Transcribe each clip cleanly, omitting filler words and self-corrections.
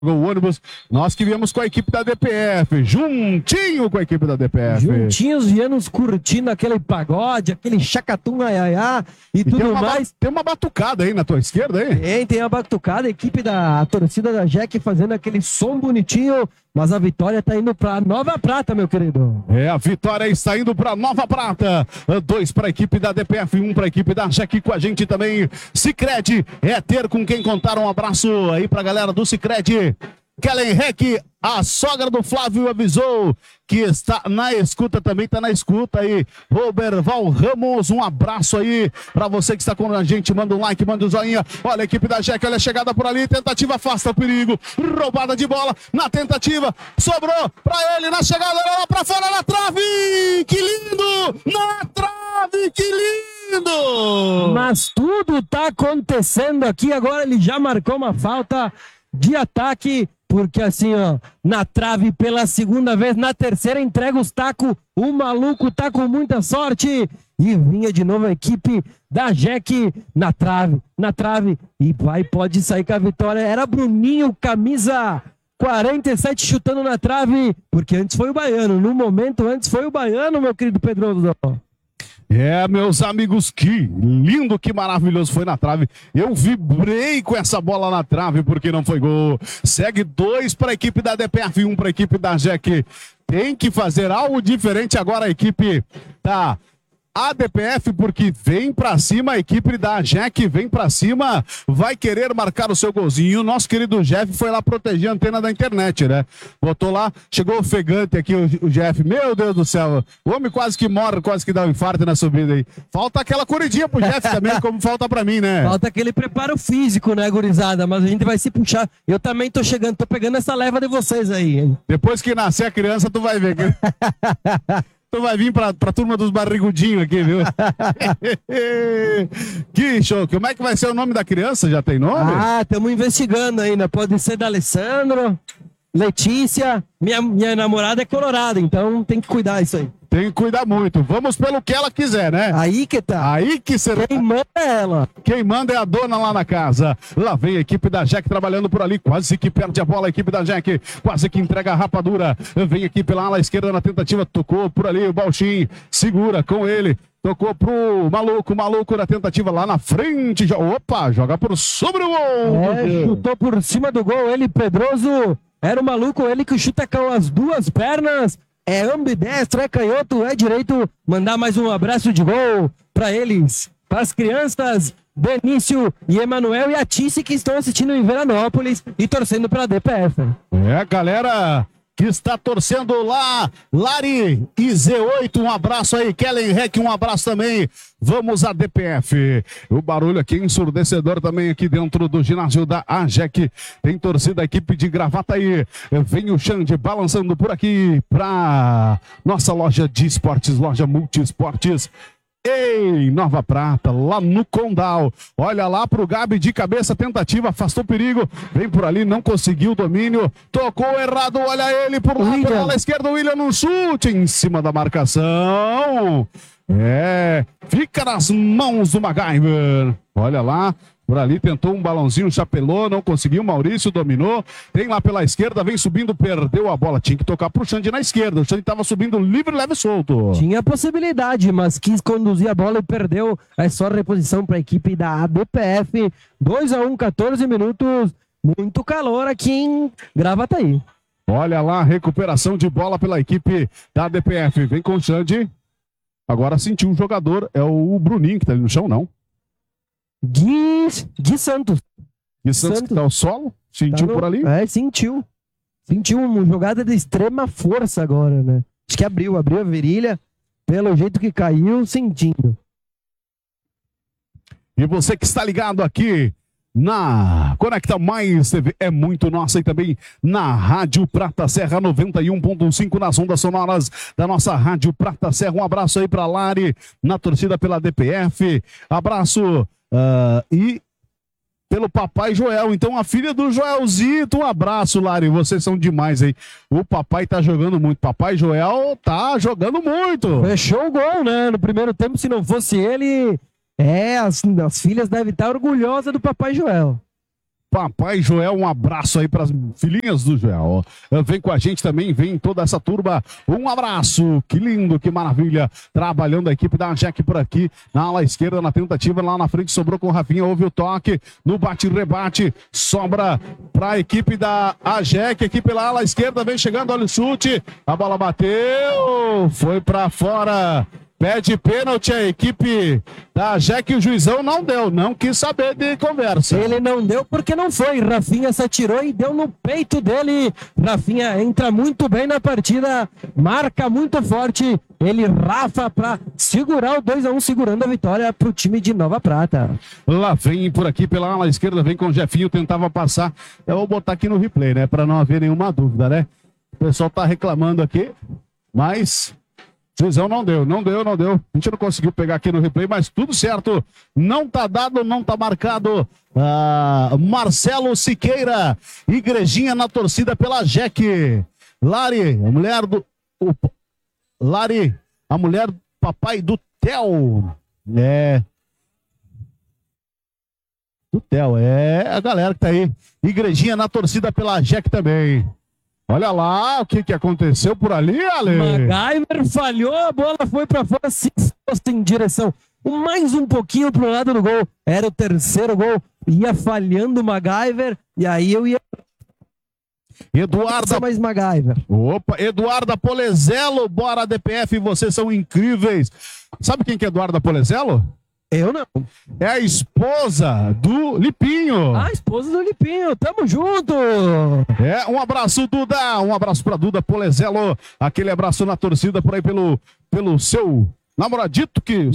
o ônibus, nós que viemos com a equipe da DPF, juntinho com a equipe da DPF. Juntinhos viemos curtindo aquele pagode, aquele chacatum aiaiá e tudo mais. Tem uma batucada aí na tua esquerda, aí? Tem a batucada, a equipe da torcida da Jack fazendo aquele som bonitinho, mas a vitória tá indo pra Nova Prata, meu querido. A vitória está indo pra Nova Prata, 2 para a equipe da DPF, 1 para a equipe da Jack, com a gente também, Sicredi, é ter com quem contar. Um abraço aí pra galera do Sicredi. Kellen Heck, a sogra do Flávio, avisou que está na escuta, também está na escuta aí. Roberval Ramos, um abraço aí para você que está com a gente. Manda um like, manda um joinha. Olha a equipe da Jack, olha a chegada por ali. Tentativa afasta o perigo. Roubada de bola na tentativa. Sobrou para ele na chegada, lá para fora, na trave. Que lindo! Na trave, que lindo! Mas tudo tá acontecendo aqui. Agora ele já marcou uma falta de ataque. Porque assim, ó, na trave pela segunda vez, na terceira entrega os tacos, o maluco tá com muita sorte. E vinha de novo a equipe da Jack na trave, e pode sair com a vitória. Era Bruninho, camisa 47, chutando na trave, porque antes foi o Baiano. No momento, antes foi o Baiano, meu querido Pedroso. Meus amigos, que lindo, que maravilhoso, foi na trave. Eu vibrei com essa bola na trave porque não foi gol. Segue 2 para a equipe da DPF, 1 para a equipe da Jack. Tem que fazer algo diferente agora a equipe da ADPF, porque vem pra cima a equipe da Jack, vem pra cima, vai querer marcar o seu golzinho. O nosso querido Jeff foi lá proteger a antena da internet, né? Botou lá, chegou ofegante aqui o Jeff, meu Deus do céu, o homem quase que morre, quase que dá um infarto na subida aí. Falta aquela corridinha pro Jeff também, como falta pra mim, né? Falta aquele preparo físico, né, gurizada? Mas a gente vai se puxar. Eu também tô chegando, tô pegando essa leva de vocês aí, hein? Depois que nascer a criança, tu vai ver. Tu vai vir pra turma dos barrigudinhos aqui, viu? Que show! Como é que vai ser o nome da criança? Já tem nome? Estamos investigando ainda. Pode ser da Alessandro, Letícia. Minha namorada é colorada, então tem que cuidar isso aí. Tem que cuidar muito. Vamos pelo que ela quiser, né? Aí que tá. Aí que será. Quem manda é ela. Quem manda é a dona lá na casa. Lá vem a equipe da Jack trabalhando por ali. Quase que perde a bola a equipe da Jack. Quase que entrega a rapadura. Vem aqui pela ala esquerda na tentativa. Tocou por ali o Balchin. Segura com ele. Tocou pro maluco na tentativa lá na frente. Opa, joga por sobre o gol. Chutou por cima do gol. Ele, Pedroso, era o maluco. Ele que chuta com as duas pernas. É ambidestro, é canhoto, é direito. Mandar mais um abraço de gol para eles, para as crianças Benício e Emanuel e a Tice que estão assistindo em Veranópolis e torcendo para a DPF. Galera que está torcendo lá, Lari e Z8, um abraço aí, Kellen Heck, um abraço também. Vamos à DPF. O barulho aqui ensurdecedor também aqui dentro do ginásio da AJEC. Tem torcida, equipe de Gravataí. Vem o Xande balançando por aqui para nossa loja de esportes, loja Multiesportes. Em Nova Prata, lá no Condal. Olha lá pro Gabi de cabeça, tentativa, afastou o perigo, vem por ali, não conseguiu o domínio, tocou errado, olha ele por lá, pela ala esquerda, o William no chute, em cima da marcação. Fica nas mãos do MacGyver. Olha lá, por ali tentou um balãozinho, chapelou, não conseguiu, Maurício dominou, tem lá pela esquerda, vem subindo, perdeu a bola, tinha que tocar pro Xande na esquerda, o Xande estava subindo livre, leve e solto. Tinha possibilidade, mas quis conduzir a bola e perdeu, é só reposição para a equipe da ADPF, 2-1, 14 minutos, muito calor aqui em Gravataí. Olha lá, recuperação de bola pela equipe da ADPF, vem com o Xande, agora sentiu um jogador, é o Bruninho que tá ali no chão, não? Gui Santos. Gui Santos que tá ao solo? Sentiu por ali? Sentiu. Sentiu uma jogada de extrema força agora, né? Acho que abriu a virilha, pelo jeito que caiu, sentindo. E você que está ligado aqui na Conecta Mais TV, é muito nossa, e também na Rádio Prata Serra 91.5 nas ondas sonoras da nossa Rádio Prata Serra. Um abraço aí pra Lari, na torcida pela DPF. Abraço e pelo Papai Joel, então a filha do Joelzito, um abraço, Lari, vocês são demais aí, o papai tá jogando muito, Papai Joel tá jogando muito. Fechou o gol, né, no primeiro tempo, se não fosse ele, as filhas devem estar orgulhosas do Papai Joel. Papai Joel, um abraço aí para as filhinhas do Joel. Vem com a gente também, vem toda essa turma. Um abraço, que lindo, que maravilha. Trabalhando a equipe da AJEC por aqui, na ala esquerda, na tentativa, lá na frente sobrou com o Rafinha, houve o toque, no bate-rebate, sobra para a equipe da AJEC, equipe lá, ala esquerda, vem chegando, olha o chute, a bola bateu, foi para fora. Pede pênalti a equipe da AJEC, o juizão não deu, não quis saber de conversa. Ele não deu porque não foi. Rafinha se atirou e deu no peito dele. Rafinha entra muito bem na partida, marca muito forte. Ele rafa para segurar o 2-1, segurando a vitória para o time de Nova Prata. Lá vem por aqui pela ala esquerda, vem com o Jefinho, tentava passar. Eu vou botar aqui no replay, né, para não haver nenhuma dúvida, né? O pessoal tá reclamando aqui, mas... Juizão não deu. A gente não conseguiu pegar aqui no replay, mas tudo certo. Não tá dado, não tá marcado. Marcelo Siqueira, Igrejinha na torcida pela AJEC. Lari, a mulher do... Lari, a mulher do papai do Theo. Do Theo, a galera que tá aí. Igrejinha na torcida pela AJEC também. Olha lá o que aconteceu por ali, Ale. MacGyver falhou, a bola foi para fora, se fosse em direção mais um pouquinho pro lado do gol. Era o terceiro gol, ia falhando o MacGyver, e aí eu ia... Eduarda... mais MacGyver. Opa, Eduarda Polezelo, bora DPF, vocês são incríveis. Sabe quem que é Eduarda Polezelo? Eu não. É a esposa do Lipinho. A esposa do Lipinho, tamo junto. Um abraço, Duda. Um abraço pra Duda Polezelo. Aquele abraço na torcida por aí pelo seu namoradito que...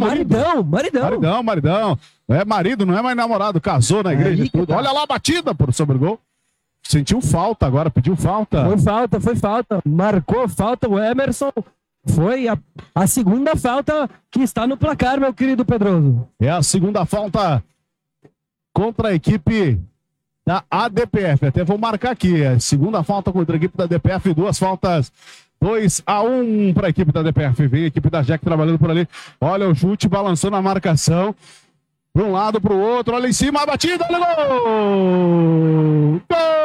Maridão. É marido, não é mais namorado. Casou na igreja e tudo. Olha lá a batida por sobre o gol. Sentiu falta agora, pediu falta. Foi falta. Marcou falta o Emerson. Foi a segunda falta que está no placar, meu querido Pedroso. É a segunda falta contra a equipe da ADPF. Até vou marcar aqui. A segunda falta contra a equipe da ADPF. 2 faltas. 2-1 para a equipe da ADPF. Vem a equipe da AJEC trabalhando por ali. Olha o chute, balançou na marcação. Para um lado, para o outro. Olha em cima, a batida. Olha o gol!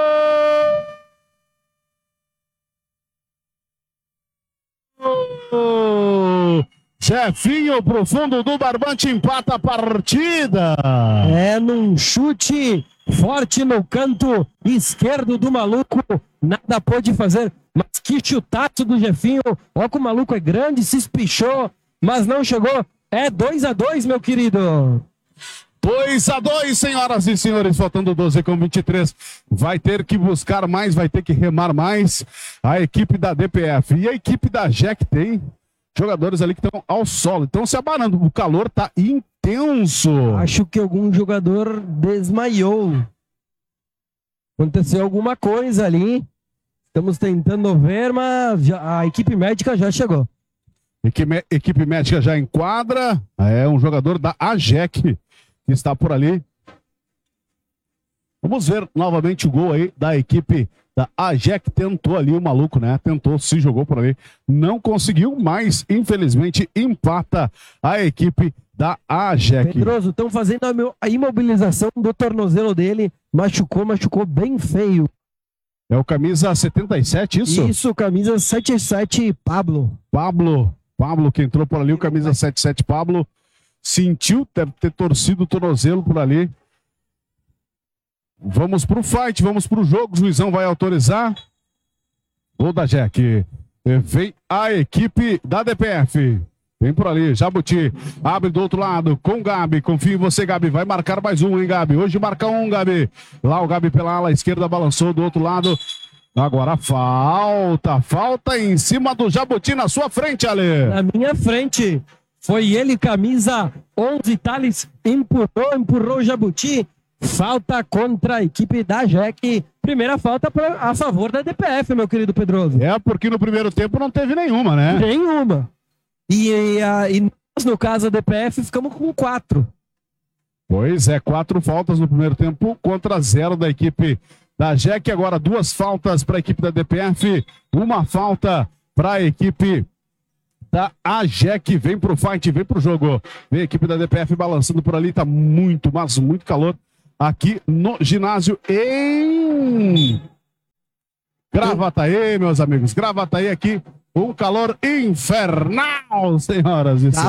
Jefinho pro fundo do barbante, empata a partida. Num chute forte no canto esquerdo do maluco, nada pôde fazer, mas que chutaço do Jefinho. Olha que o maluco é grande, se espichou, mas não chegou. 2-2, meu querido. 2-2, senhoras e senhores, faltando 12:23. Vai ter que buscar mais, vai ter que remar mais a equipe da DPF. E a equipe da AJEC tem jogadores ali que estão ao solo, estão se abanando. O calor tá intenso. Acho que algum jogador desmaiou. Aconteceu alguma coisa ali. Estamos tentando ver, mas a equipe médica já chegou. Equipe médica já enquadra. É um jogador da AJEC que está por ali. Vamos ver novamente o gol aí da equipe da AJEC. Tentou ali o maluco, né? Tentou, se jogou por ali. Não conseguiu, mas infelizmente empata a equipe da AJEC. Pedroso, estão fazendo a imobilização do tornozelo dele. Machucou bem feio. É o camisa 77, isso? Isso, camisa 77, Pablo. Pablo que entrou por ali, o camisa 77, Pablo. Sentiu, deve ter torcido o tornozelo por ali. Vamos pro fight, vamos pro jogo. O juizão vai autorizar. Gol da AJEC. Vem a equipe da DPF. Vem por ali, Jabuti. Abre do outro lado com o Gabi. Confio em você, Gabi. Vai marcar mais um, hein, Gabi? Hoje marca um, Gabi. Lá o Gabi pela ala esquerda balançou do outro lado. Agora falta em cima do Jabuti na sua frente, Ale. Na minha frente. Foi ele, camisa 11, Thales, empurrou o Jabuti. Falta contra a equipe da AJEC. Primeira falta a favor da DPF, meu querido Pedroso. Porque no primeiro tempo não teve nenhuma, né? Nenhuma. E nós, no caso da DPF, ficamos com 4. Pois é, 4 faltas no primeiro tempo contra 0 da equipe da AJEC. Agora 2 faltas para a equipe da DPF, 1 falta para a equipe da AJEC. Vem pro fight, vem pro jogo. Vem a equipe da DPF balançando por ali, tá muito, mas muito calor. aqui no ginásio em Gravataí, meus amigos. Gravataí aqui, um calor infernal, senhoras e senhores.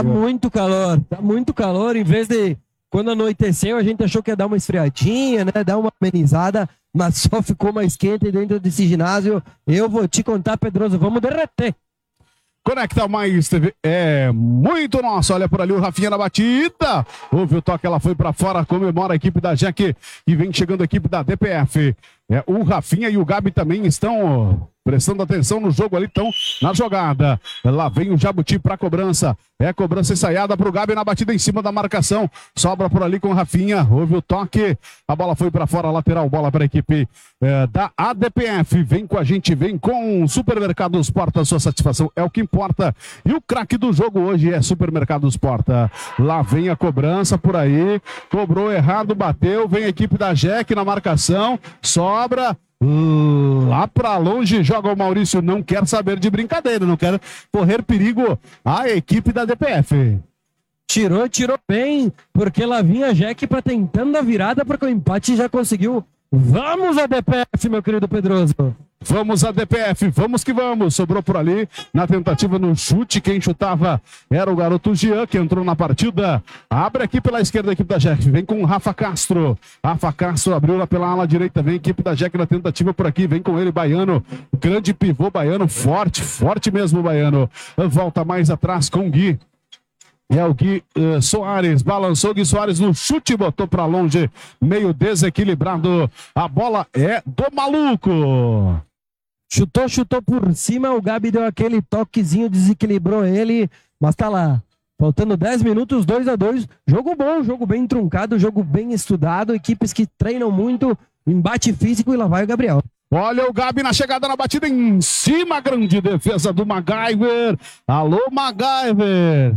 Tá muito calor. Em vez de, quando anoiteceu, a gente achou que ia dar uma esfriadinha, né? Dar uma amenizada, mas só ficou mais quente dentro desse ginásio. Eu vou te contar, Pedroso, vamos derreter. Conecta Mais TV é muito nosso. Olha por ali o Rafinha na batida. Houve o toque, ela foi pra fora. Comemora a equipe da Jack e vem chegando a equipe da DPF. O Rafinha e o Gabi também estão prestando atenção no jogo ali, estão na jogada. Lá vem o Jabuti pra cobrança. Cobrança ensaiada pro Gabi na batida em cima da marcação. Sobra por ali com o Rafinha. Houve o toque. A bola foi pra fora, lateral. Bola para a equipe da ADPF. Vem com a gente, vem com Supermercados Porta. Sua satisfação é o que importa. E o craque do jogo hoje é Supermercados Porta. Lá vem a cobrança por aí. Cobrou errado, bateu. Vem a equipe da Jack na marcação. Sobra. Lá pra longe joga o Maurício, não quer saber de brincadeira, não quer correr perigo a equipe da DPF. Tirou bem, porque lá vinha a Jack pra tentando a virada, porque o empate já conseguiu. Vamos a DPF, meu querido Pedroso. Vamos a DPF, vamos que vamos. Sobrou por ali na tentativa no chute. Quem chutava era o garoto Jean, que entrou na partida. Abre aqui pela esquerda a equipe da Jack. Vem com o Rafa Castro. Rafa Castro abriu lá pela ala direita. Vem a equipe da Jack na tentativa por aqui. Vem com ele, Baiano. Grande pivô Baiano. Forte mesmo, Baiano. Volta mais atrás com o Gui. É o Gui Soares, balançou o Gui Soares no chute, botou pra longe, meio desequilibrado. A bola é do maluco. Chutou por cima, o Gabi deu aquele toquezinho, desequilibrou ele, mas tá lá. Faltando 10 minutos, 2-2. Jogo bom, jogo bem truncado, jogo bem estudado, equipes que treinam muito, embate físico, e lá vai o Gabriel. Olha o Gabi na chegada, na batida em cima, grande defesa do MacGyver. Alô, MacGyver.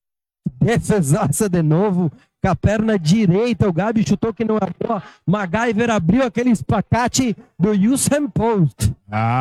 Defesaça de novo, com a perna direita, o Gabi chutou que não é boa. MacGyver abriu aquele espacate do Usain Bolt.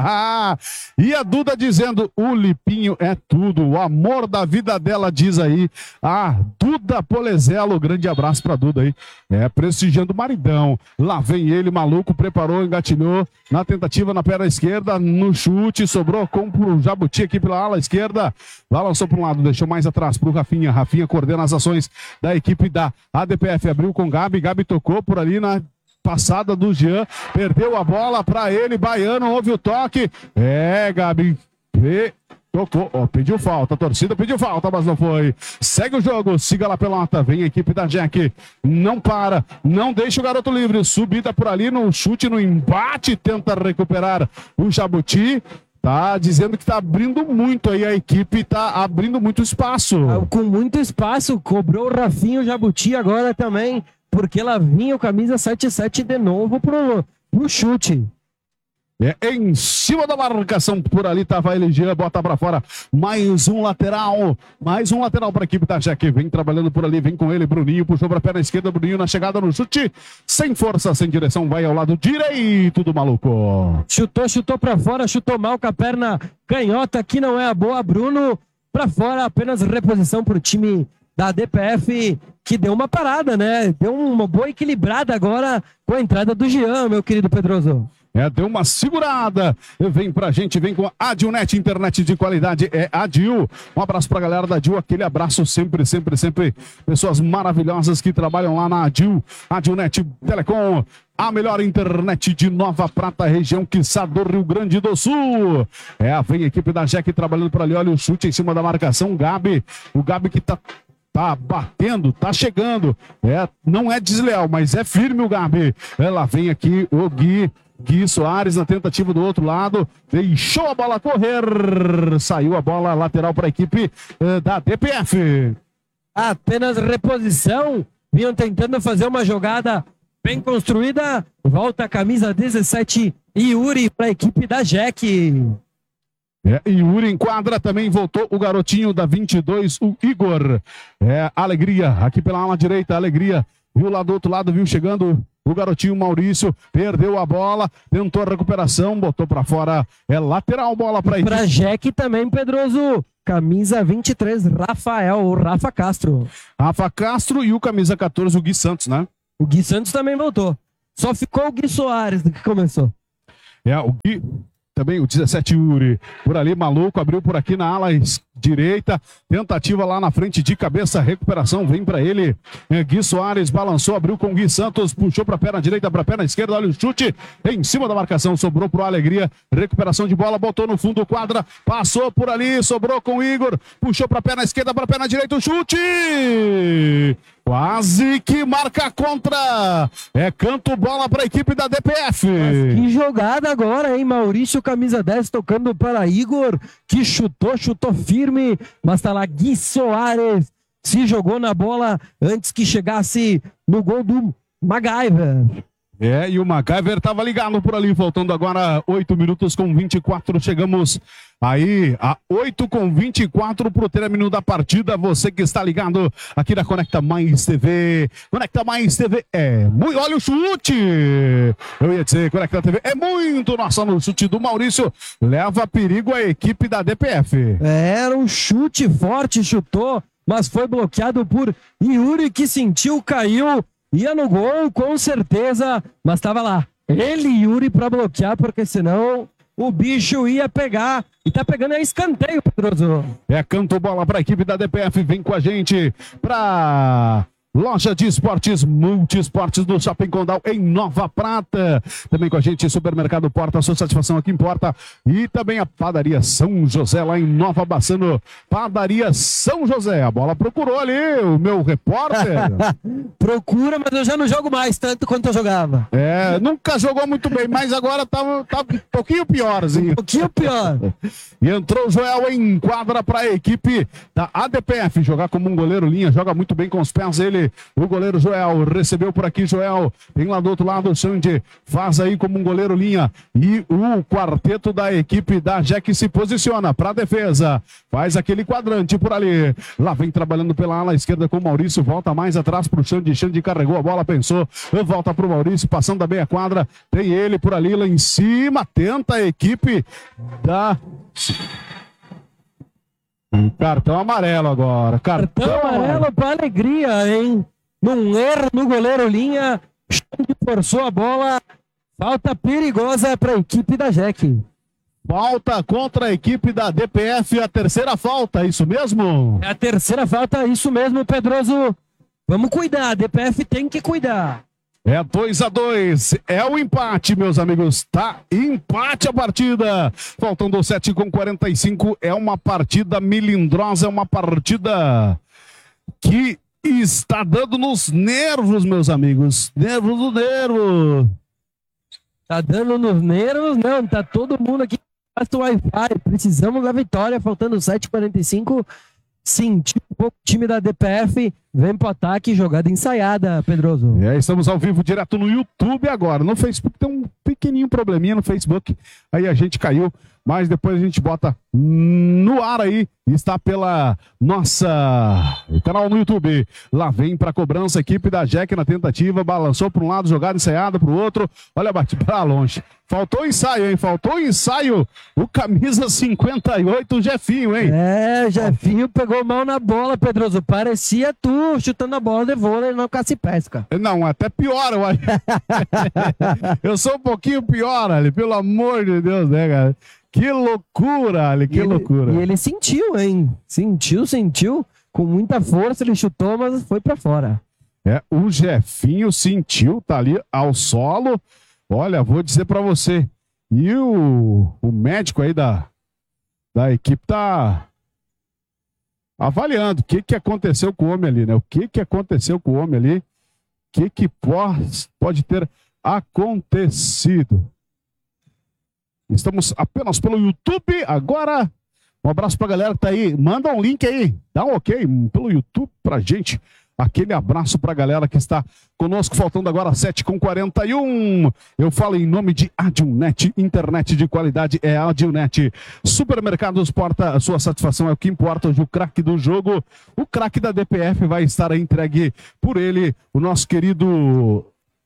E a Duda dizendo, o Lipinho é tudo, o amor da vida dela, diz aí a Duda Polezelo. Grande abraço pra Duda aí, prestigiando o maridão. Lá vem ele, maluco, preparou, engatilhou na tentativa na perna esquerda, no chute, sobrou com o Jabuti aqui pela ala esquerda, balançou para um lado, deixou mais atrás pro Rafinha. Rafinha coordena as ações da equipe da ADPF, abriu com Gabi, Gabi tocou por ali na passada do Jean, perdeu a bola para ele, Baiano, houve o toque, Gabi tocou, pediu falta, a torcida pediu falta, mas não foi. Segue o jogo, siga lá pelota, vem a equipe da Jack, não para, não deixa o garoto livre, subida por ali no chute, no embate, tenta recuperar o Jabuti. Tá dizendo que tá abrindo muito aí, a equipe tá abrindo muito espaço. Com muito espaço, cobrou o Rafinha, o Jabuti agora também, porque lá vinha o camisa 77 de novo pro chute. Em cima da marcação por ali tava ele, Jean, bota pra fora, mais um lateral pra equipe da Jack, vem trabalhando por ali, vem com ele, Bruninho, puxou pra perna esquerda, Bruninho na chegada no chute, sem força, sem direção, vai ao lado direito do maluco. Chutou pra fora, chutou mal com a perna canhota, que não é a boa, Bruno, pra fora, apenas reposição pro time da DPF, que deu uma parada, né? Deu uma boa equilibrada agora com a entrada do Jean, meu querido Pedroso. Deu uma segurada, vem pra gente, vem com a Adilnet, internet de qualidade, Adil. Um abraço pra galera da Adil, aquele abraço sempre, pessoas maravilhosas que trabalham lá na Adil, Adilnet Telecom, a melhor internet de Nova Prata, região quiçá do Rio Grande do Sul. Vem a equipe da Jack trabalhando por ali, olha o chute em cima da marcação, o Gabi que tá batendo, tá chegando, não é desleal, mas é firme o Gabi. Lá vem aqui o Gui Soares na tentativa do outro lado, deixou a bola correr, saiu a bola lateral para a equipe da DPF. Apenas reposição, vinham tentando fazer uma jogada bem construída, volta a camisa 17, Yuri para a equipe da Jack. Yuri enquadra, também voltou o garotinho da 22, o Igor. Alegria, aqui pela ala direita, Alegria, viu lá do outro lado, viu chegando o garotinho Maurício, perdeu a bola, tentou a recuperação, botou pra fora, lateral, bola pra equipe. Pra Jack também, Pedroso, camisa 23, Rafa Castro. Rafa Castro e o camisa 14, o Gui Santos, né? O Gui Santos também voltou. Só ficou o Gui Soares que começou. O Gui, também o 17 Yuri, por ali, maluco, abriu por aqui na ala direita, tentativa lá na frente de cabeça, recuperação, vem para ele, Gui Soares, balançou, abriu com o Gui Santos, puxou para a perna direita, para a perna esquerda, olha o chute, em cima da marcação, sobrou pro Alegria, recuperação de bola, botou no fundo quadra, passou por ali, sobrou com o Igor, puxou para a perna esquerda, para a perna direita, o chute! Quase que marca contra. Canto bola para a equipe da DPF. Mas que jogada agora, hein? Maurício, camisa 10, tocando para Igor, que chutou firme. Mas tá lá Gui Soares, se jogou na bola antes que chegasse no gol do MacGyver. E o MacGyver estava ligado por ali, faltando agora 8 minutos com 24, chegamos aí a 8 com 24 para o término da partida, você que está ligado aqui na Conecta Mais TV, Conecta Mais TV olha o chute, eu ia dizer, Conecta TV é muito, nossa, no chute do Maurício, leva perigo a equipe da DPF. Era um chute forte, chutou, mas foi bloqueado por Yuri, que sentiu, caiu, ia no gol, com certeza, mas estava lá. Ele e Yuri para bloquear, porque senão o bicho ia pegar. E tá pegando aí escanteio, Pedroso. Canto bola para a equipe da DPF. Vem com a gente para Loja de Esportes, Multiesportes do Shopping Condal em Nova Prata. Também com a gente, Supermercado Porta, a sua satisfação aqui importa. E também a Padaria São José lá em Nova Bassano. Padaria São José. A bola procurou ali, o meu repórter. Procura, mas eu já não jogo mais tanto quanto eu jogava. Nunca jogou muito bem, mas agora tá um pouquinho piorzinho. Um pouquinho pior. E entrou o Joel em quadra para a equipe da ADPF. Jogar como um goleiro linha, joga muito bem com os pés ele. O goleiro Joel recebeu por aqui, Joel tem lá do outro lado o Xande, faz aí como um goleiro linha, e o quarteto da equipe da Jack se posiciona para a defesa, faz aquele quadrante por ali, lá vem trabalhando pela ala esquerda com o Maurício, volta mais atrás pro Xande, Xande carregou a bola, pensou, volta pro Maurício, passando da meia quadra, tem ele por ali lá em cima, tenta a equipe da... Cartão amarelo agora. Cartão amarelo para Alegria, hein? Num erro no goleiro linha, forçou a bola. Falta perigosa para a equipe da Jack. Falta contra a equipe da DPF, a terceira falta, isso mesmo? É a terceira falta, isso mesmo, Pedroso. Vamos cuidar, a DPF tem que cuidar. 2-2, o empate, meus amigos, tá empate a partida, faltando 7 com 45, é uma partida melindrosa, é uma partida que está dando nos nervos, meus amigos, nervos do nervo. Tá dando nos nervos? Não, tá todo mundo aqui no Wi-Fi, precisamos da vitória, faltando 7:45. Sentiu um pouco o time da DPF, vem pro ataque, jogada ensaiada, Pedroso. Estamos ao vivo direto no YouTube agora. No Facebook tem um pequenininho probleminha no Facebook, aí a gente caiu, mas depois a gente bota no ar aí, está pela nossa canal no YouTube. Lá vem para cobrança a equipe da Jack na tentativa, balançou para um lado, jogada ensaiada para o outro, olha, bate para longe. Faltou ensaio, hein? Faltou ensaio. O camisa 58, o Jefinho, hein? Jefinho pegou mal na bola, Pedroso. Parecia tu chutando a bola de vôlei no Caça-Pesca. Não, até pior, eu acho. Eu sou um pouquinho pior, ali, pelo amor de Deus, né, cara? Que loucura, Ali, que loucura. E ele sentiu, hein? Sentiu. Com muita força ele chutou, mas foi pra fora. O Jefinho sentiu, tá ali ao solo. Olha, vou dizer pra você. E o médico aí da equipe tá avaliando o que aconteceu com o homem ali, né? O que aconteceu com o homem ali? O que pode ter acontecido? Estamos apenas pelo YouTube agora. Um abraço pra galera que tá aí. Manda um link aí. Dá um ok pelo YouTube pra gente. Aquele abraço pra galera que está conosco. Faltando agora 7:41. Eu falo em nome de Adilnet. Internet de qualidade é Adilnet. Supermercados Porta, a sua satisfação é o que importa. Hoje o craque do jogo, o craque da DPF vai estar entregue por ele, o nosso querido...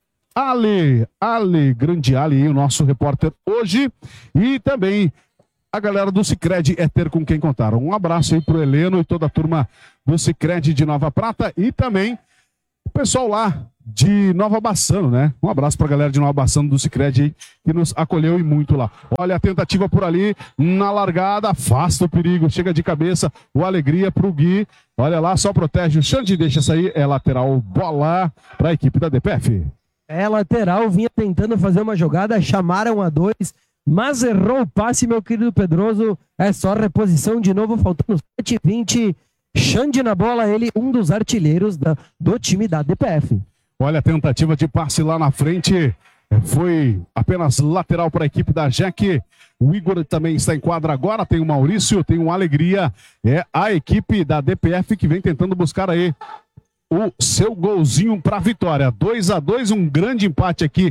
grande Ali, o nosso repórter hoje, e também a galera do Sicredi é ter com quem contar. Um abraço aí pro Heleno e toda a turma do Sicredi de Nova Prata e também o pessoal lá de Nova Bassano, né? Um abraço pra galera de Nova Bassano do Sicredi aí, que nos acolheu e muito lá. Olha a tentativa por ali, na largada, afasta o perigo, chega de cabeça, o Alegria pro Gui. Olha lá, só protege o Xande, deixa sair, é lateral, bola pra equipe da DPF. É lateral, vinha tentando fazer uma jogada, chamaram a 2, mas errou o passe, meu querido Pedroso. É só reposição de novo, faltando 7h20. Xande na bola, ele, um dos artilheiros do time da DPF. Olha a tentativa de passe lá na frente, foi apenas lateral para a equipe da Jack. O Igor também está em quadra agora, tem o Maurício, tem o Alegria. É a equipe da DPF que vem tentando buscar aí o seu golzinho para a vitória. 2-2, um grande empate aqui.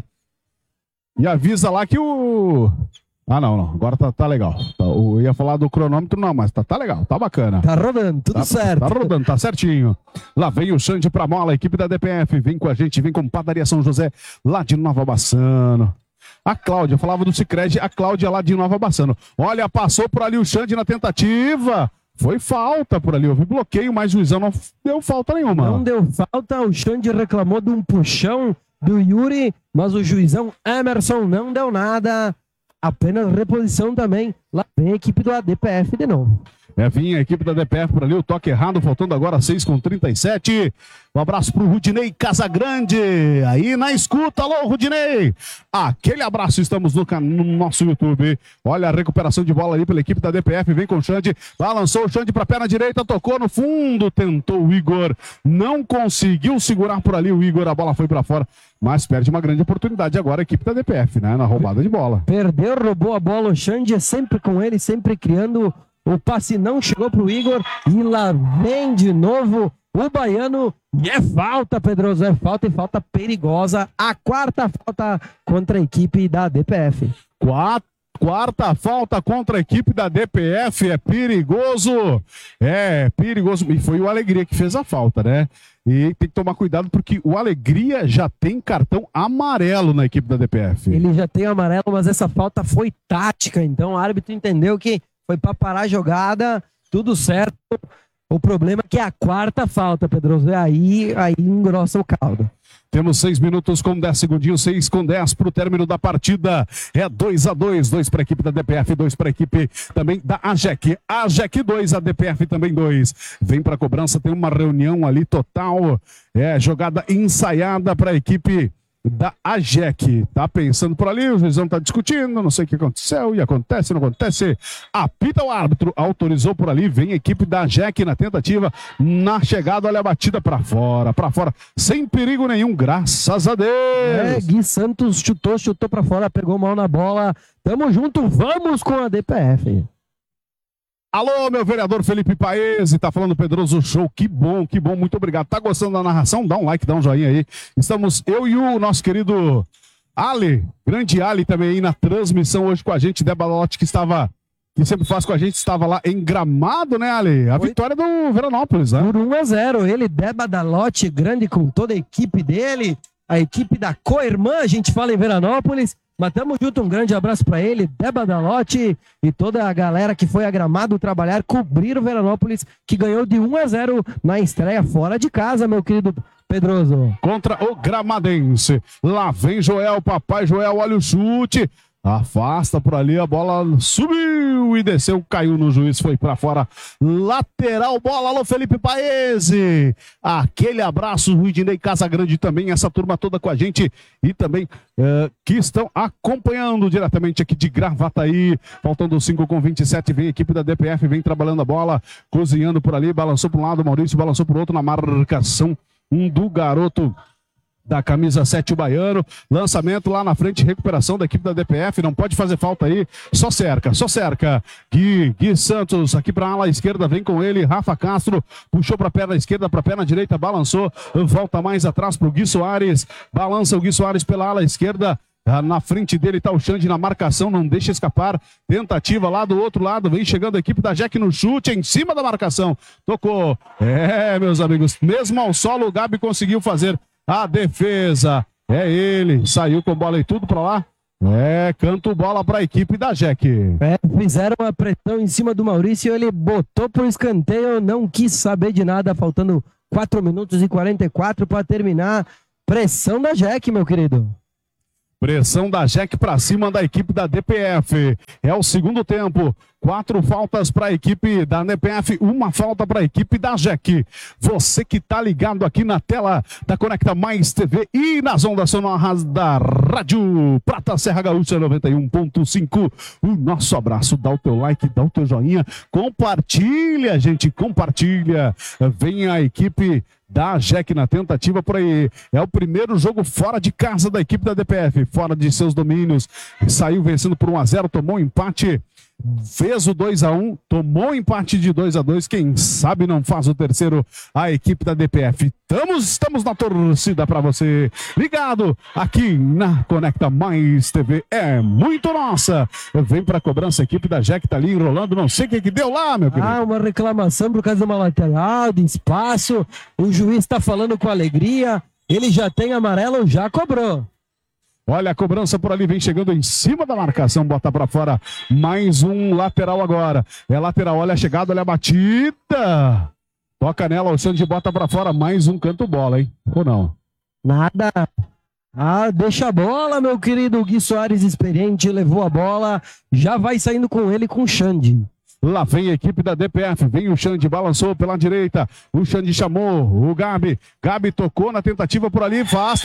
E avisa lá que o... Ah, não. Agora tá legal. Eu ia falar do cronômetro, não, mas tá legal, tá bacana. Tá rodando, tudo certo. Tá rodando, tá certinho. Lá vem o Xande pra bola, a equipe da DPF. Vem com a gente, vem com Padaria São José, lá de Nova Bassano. A Cláudia, eu falava do Sicredi, a Cláudia lá de Nova Bassano. Olha, passou por ali o Xande na tentativa. Foi falta por ali, houve bloqueio, mas o juizão não deu falta nenhuma. Não deu falta, o Xande reclamou de um puxão do Yuri, mas o juizão Emerson não deu nada. Apenas reposição também. Lá vem a equipe do DPF de novo. Vinha a equipe da DPF por ali, o toque errado, faltando agora 6:37. Um abraço pro Rudinei Casagrande, aí na escuta. Alô, Rudinei! Aquele abraço, estamos no nosso YouTube. Olha a recuperação de bola ali pela equipe da DPF, vem com o Xande, balançou o Xande pra perna direita, tocou no fundo, tentou o Igor, não conseguiu segurar por ali o Igor, a bola foi pra fora, mas perde uma grande oportunidade agora a equipe da DPF, né, na roubada de bola. Perdeu, roubou a bola, o Xande é sempre com ele, sempre criando. O passe não chegou pro Igor e lá vem de novo o baiano. E é falta, Pedroso, é falta e falta perigosa. A quarta falta contra a equipe da DPF. Quarta falta contra a equipe da DPF, é perigoso. É perigoso. E foi o Alegria que fez a falta, né? E tem que tomar cuidado porque o Alegria já tem cartão amarelo na equipe da DPF. Ele já tem amarelo, mas essa falta foi tática. Então o árbitro entendeu que foi para parar a jogada, tudo certo. O problema é que é a quarta falta, Pedroso. Aí engrossa o caldo. Temos 6 minutos com 10 segundinhos, 6:10 para o término da partida. É 2-2, 2 para a equipe da DPF, 2 para a equipe também da AJEC. AJEC 2, a DPF também 2. Vem para a cobrança, tem uma reunião ali total. Jogada ensaiada para a equipe da AJEC. Tá pensando por ali, o juizão tá discutindo, não sei o que aconteceu, e acontece, não acontece. Apita o árbitro, autorizou por ali, vem a equipe da AJEC na tentativa, na chegada, olha a batida pra fora, sem perigo nenhum, graças a Deus. Gui Santos chutou pra fora, pegou mal na bola. Tamo junto, vamos com a DPF. Alô, meu vereador Felipe Paese, tá falando Pedroso Show, que bom, muito obrigado. Tá gostando da narração? Dá um like, dá um joinha aí. Estamos eu e o nosso querido Ali, grande Ali também aí na transmissão hoje com a gente, Débora Lotti, que sempre faz com a gente, estava lá em Gramado, né, Ali? A vitória do Veranópolis, né? Por 1-0, ele, Débora Dalotti, grande com toda a equipe dele, a equipe da co-irmã, a gente fala em Veranópolis. Mas tamo junto, um grande abraço para ele, Débora Dalotti e toda a galera que foi a Gramado trabalhar, cobrir o Veranópolis, que ganhou de 1-0 na estreia fora de casa, meu querido Pedroso. Contra o Gramadense. Lá vem Joel, papai Joel, olha o chute. Afasta por ali, a bola subiu e desceu, caiu no juiz, foi pra fora. Lateral, bola, alô Felipe Paese. Aquele abraço, Ruidinei Casagrande também, essa turma toda com a gente e também que estão acompanhando diretamente aqui de Gravataí. Faltando 5:27, vem a equipe da DPF, vem trabalhando a bola, cozinhando por ali, balançou para um lado, Maurício balançou para o outro na marcação do garoto da camisa 7, o baiano, lançamento lá na frente, recuperação da equipe da DPF, não pode fazer falta aí, só cerca, Gui Santos aqui para a ala esquerda, vem com ele, Rafa Castro, puxou para a perna esquerda, para a perna direita, balançou, volta mais atrás para o Gui Soares, balança o Gui Soares pela ala esquerda, na frente dele tá o Xande na marcação, não deixa escapar, tentativa lá do outro lado, vem chegando a equipe da Jack no chute, em cima da marcação, tocou, meus amigos, mesmo ao solo o Gabi conseguiu fazer a defesa, ele, saiu com bola e tudo pra lá, canto bola pra equipe da Jack. Fizeram uma pressão em cima do Maurício, ele botou pro escanteio, não quis saber de nada, faltando 4 minutos e 44 para terminar, Pressão da Jack, meu querido. Pressão da Jack para cima da equipe da DPF. É o segundo tempo. 4 faltas para a equipe da DPF, 1 falta para a equipe da Jack. Você que está ligado aqui na tela da Conecta Mais TV e nas ondas sonoras da Rádio Prata Serra Gaúcha 91.5. O nosso abraço, dá o teu like, dá o teu joinha, compartilha, gente, compartilha. Vem a equipe da Jack na tentativa por aí. É o primeiro jogo fora de casa da equipe da DPF, fora de seus domínios. Saiu vencendo por 1-0, tomou um empate, fez o 2-1, tomou um empate de 2-2. Quem sabe não faz o terceiro a equipe da DPF. Estamos na torcida para você. Ligado aqui na Conecta Mais TV. É muito nossa. Vem para a cobrança, a equipe da Jack tá ali enrolando. Não sei o que deu lá, meu querido. Uma reclamação por causa de uma lateral, de espaço. O juiz está falando com alegria. Ele já tem amarelo, já cobrou. Olha a cobrança por ali, vem chegando em cima da marcação, bota pra fora, mais um lateral agora, é lateral, olha a chegada, olha a batida, toca nela, o Xande bota pra fora, mais um canto bola, hein, ou não? Nada, deixa a bola, meu querido, o Gui Soares experiente, levou a bola, já vai saindo com ele, com o Xande. Lá vem a equipe da DPF, vem o Xande, balançou pela direita, o Xande chamou o Gabi tocou na tentativa por ali, faz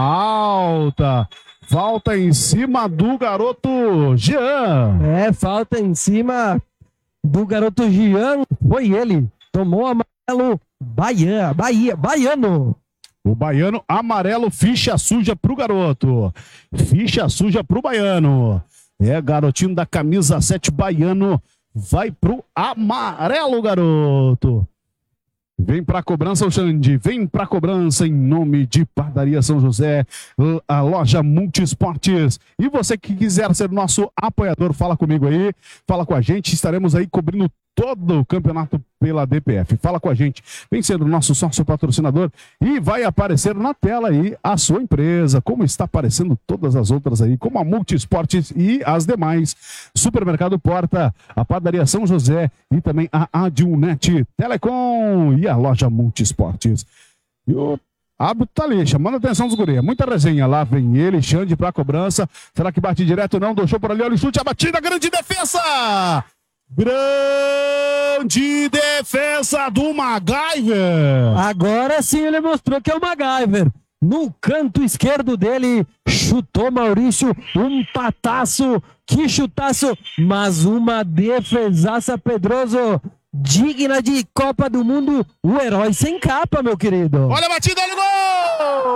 falta em cima do garoto Jean. Falta em cima do garoto Jean, foi ele, tomou amarelo, baiano. O baiano, amarelo, ficha suja pro garoto, ficha suja pro baiano, garotinho da camisa 7 baiano, vai pro amarelo, garoto. Vem pra cobrança o Xande, vem pra cobrança em nome de Padaria São José, a loja Multiesportes. E você que quiser ser nosso apoiador, fala comigo aí, fala com a gente, estaremos aí cobrindo todo o campeonato pela DPF. Fala com a gente, vem sendo nosso sócio patrocinador e vai aparecer na tela aí a sua empresa, como está aparecendo todas as outras aí, como a Multiesportes e as demais. Supermercado Porta, a Padaria São José e também a Adilnet Telecom e a loja Multiesportes. E o árbitro tá ali, chamando a atenção dos guri. Muita resenha. Lá vem ele, Xande pra cobrança. Será que bate direto? Não, deixou por ali, olha o chute, a batida, grande defesa! Grande defesa do MacGyver. Agora sim ele mostrou que é o MacGyver. No canto esquerdo dele, chutou Maurício, um pataço, que chutaço, mas uma defesaça, Pedroso, digna de Copa do Mundo, o herói sem capa, meu querido. Olha a batida, olha o gol!